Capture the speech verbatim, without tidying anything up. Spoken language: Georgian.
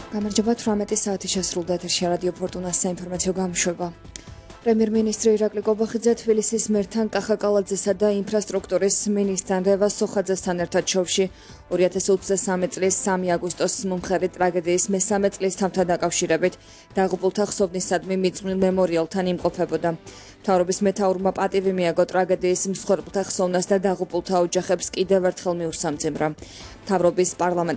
გამარჯობა, თვრამეტი საათი შესრულდა ეთერში რადიო ფორტუნას საინფორმაციო გამოშვება. პრემიერ-მინისტრი ირაკლი კობახიძე თბილისის მერთან კახაკალაძესა და ინფრასტრუქტურის მინისტრთან რევაზ სოხაძესთან ერთად შოვში ორი ათას ოცდასამი წლის სამი აგვისტოს მომხდარი ტრაგედიის მესამე წლისთავთან დაკავშირებით დაღუპულთა ხსოვნისადმი მიძღვნილ მემორიალთან იმყოფებოდა. მთავრობის მეთაურმა პატივი მიაგო ტრაგედიის მსხვერპლთა ხსოვნას და დაღუპულთა ოჯახებს კიდევ ერთხელ მიუსამძიმრა. მთავრობის